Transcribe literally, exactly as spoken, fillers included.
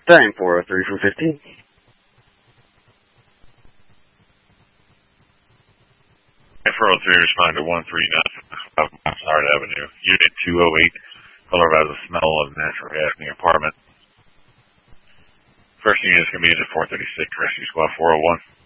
Time four oh three from fifteen. four oh three, respond to one three nine Hard Avenue, Unit two oh eight. Caller has a smell of natural gas in the apartment. First unit is going to be at four thirty-six, Rescue Squad four oh one.